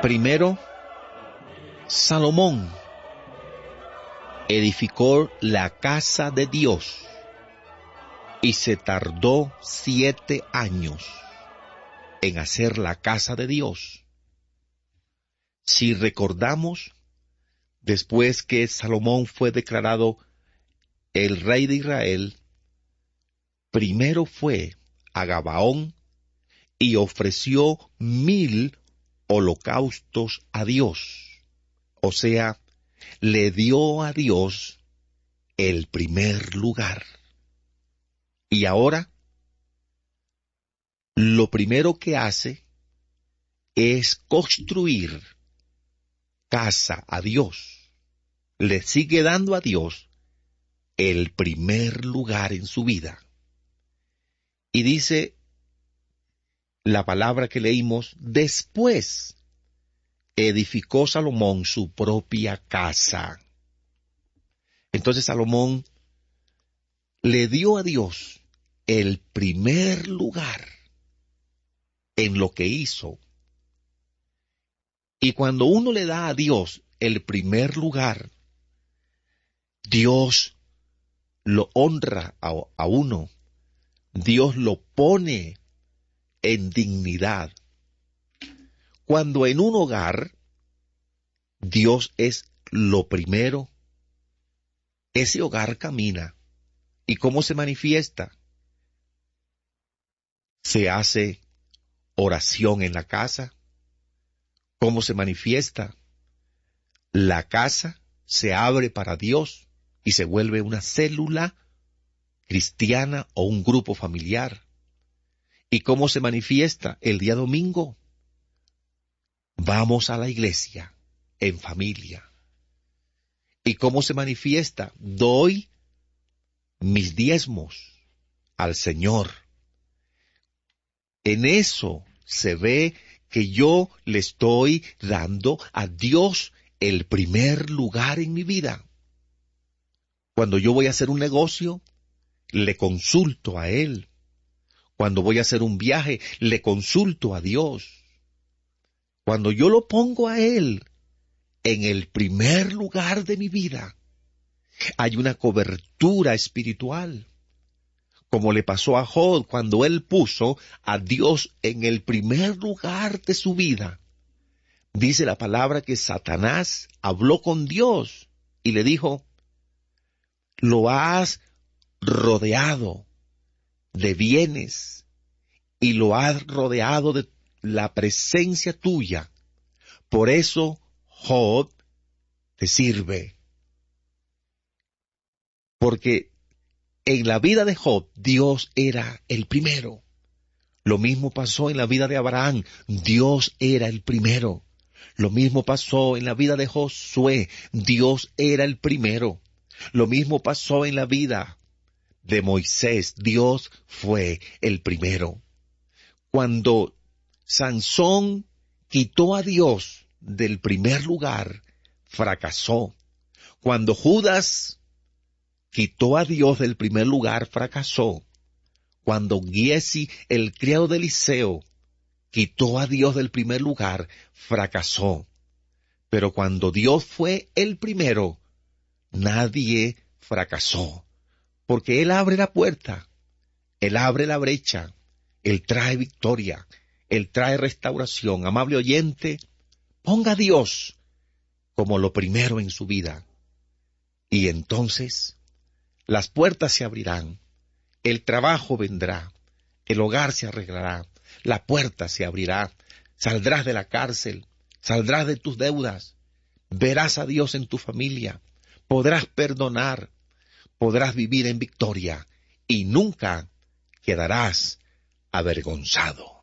Primero, Salomón edificó la casa de Dios y se tardó 7 años en hacer la casa de Dios. Si recordamos, después que Salomón fue declarado el rey de Israel, primero fue a Gabaón y ofreció 1000 holocaustos a Dios. O sea, le dio a Dios el primer lugar. Y ahora, lo primero que hace es construir casa a Dios. Le sigue dando a Dios el primer lugar en su vida. Y dice la palabra que leímos, después edificó Salomón su propia casa. Entonces Salomón le dio a Dios el primer lugar en lo que hizo. Y cuando uno le da a Dios el primer lugar, Dios lo honra a uno. Dios lo pone en dignidad. Cuando en un hogar Dios es lo primero, ese hogar camina. ¿Y cómo se manifiesta? Se hace oración en la casa. ¿Cómo se manifiesta? La casa se abre para Dios y se vuelve una célula cristiana o un grupo familiar. ¿Y cómo se manifiesta? El día domingo vamos a la iglesia en familia. ¿Y cómo se manifiesta? Doy mis diezmos al Señor. En eso se ve que yo le estoy dando a Dios el primer lugar en mi vida. Cuando yo voy a hacer un negocio, le consulto a Él. Cuando voy a hacer un viaje, le consulto a Dios. Cuando yo lo pongo a Él en el primer lugar de mi vida, hay una cobertura espiritual. Como le pasó a Job cuando él puso a Dios en el primer lugar de su vida. Dice la palabra que Satanás habló con Dios y le dijo, lo has rodeado de bienes y lo has rodeado de la presencia tuya. Por eso Job te sirve. Porque en la vida de Job, Dios era el primero. Lo mismo pasó en la vida de Abraham, Dios era el primero. Lo mismo pasó en la vida de Josué, Dios era el primero. Lo mismo pasó en la vida de Moisés, Dios fue el primero. Cuando Sansón quitó a Dios del primer lugar, fracasó. Cuando Judas quitó a Dios del primer lugar, fracasó. Cuando Giesi, el criado de Eliseo, quitó a Dios del primer lugar, fracasó. Pero cuando Dios fue el primero, nadie fracasó. Porque Él abre la puerta, Él abre la brecha, Él trae victoria, Él trae restauración. Amable oyente, ponga a Dios como lo primero en su vida. Y entonces las puertas se abrirán, el trabajo vendrá, el hogar se arreglará, la puerta se abrirá, saldrás de la cárcel, saldrás de tus deudas, verás a Dios en tu familia, podrás perdonar, podrás vivir en victoria y nunca quedarás avergonzado.